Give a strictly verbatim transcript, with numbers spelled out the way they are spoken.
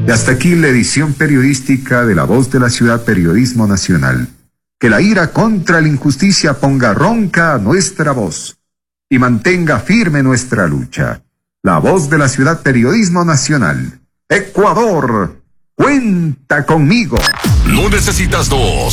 Y hasta aquí la edición periodística de La Voz de la Ciudad Periodismo Nacional. Que la ira contra la injusticia ponga ronca nuestra voz y mantenga firme nuestra lucha. La Voz de la Ciudad Periodismo Nacional. Ecuador, cuenta conmigo. No necesitas dos.